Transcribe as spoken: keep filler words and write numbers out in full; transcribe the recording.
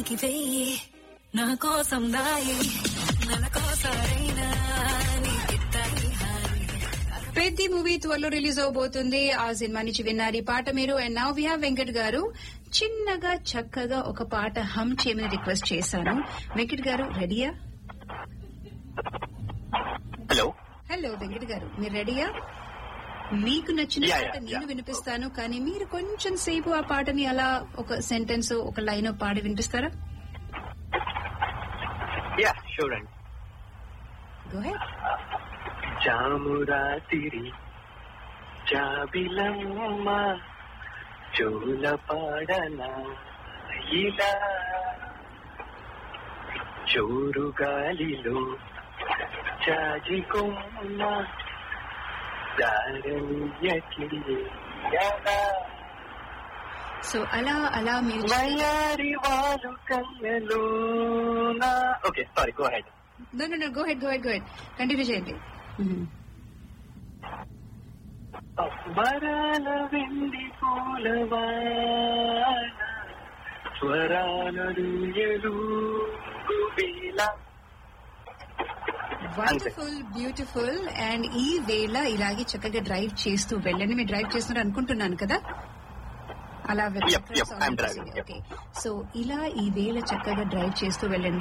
నిమిషానికి వెయ్యి నా కోసం దాయి నెల కోసరైనా నీకిద్దాయి హాయి. పెద్ది మూవీ త్వరలో రిలీజ్ అవబోతుంది. ఆ సినిమా నుంచి విన్నారు ఈ పాట మీరు. And now we have Venkat గారు. చిన్నగా చక్కగా ఒక పాట హమ్ చేయమని రిక్వెస్ట్ చేశాను. వెంకట్ గారు రెడీయా? హలో హలో వెంకట్ గారు, మీరు రెడీయా? మీకు నచ్చిన Yeah, పాట yeah, నేను yeah. వినిపిస్తాను, కానీ మీరు కొంచెం సేపు ఆ పాటని అలా ఒక సెంటెన్స్ ఒక లైన్ పాడి వినిపిస్తారా? యా షూర్ అండి. Go head. జామురాతిరి జాబిలమ్మ జోల పాడన ఇలా జోరు గాలిలో జాజి కొమ్మ దారనియకి సో అలా అలా మీరు వయారి వాలు కళ్ళలోన. Okay sorry, go head. No no no go head go head go head continue చేయండి. వరాల వెండి పూలవాన స్వరాలు ఎలుగువేళ. Wonderful, beautiful. అండ్ ఈ వేళ ఇలాగే చక్కగా డ్రైవ్ చేస్తూ వెళ్ళండి. మీరు డ్రైవ్ చేస్తున్నారు అనుకుంటున్నాను కదా, అలా Yep, yep, I'm driving, yep. Okay. So ఇలా ఈ వేళ చక్కగా డ్రైవ్ చేస్తూ వెళ్ళండి.